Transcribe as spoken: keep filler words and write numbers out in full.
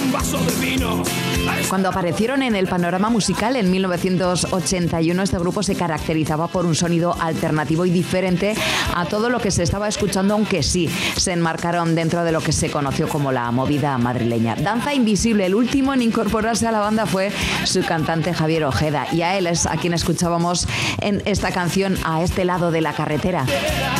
un vaso de vino. Cuando aparecieron en el panorama musical en mil novecientos ochenta y uno, este grupo se caracterizaba por un sonido alternativo y diferente a todo lo que se estaba escuchando, aunque sí se enmarcaron dentro de lo que se conoció como la movida madrileña. Danza Invisible, el último en incorporarse a la banda fue su cantante Javier Ojeda, y a él es a quien escuchábamos en esta canción, A este lado de la carretera.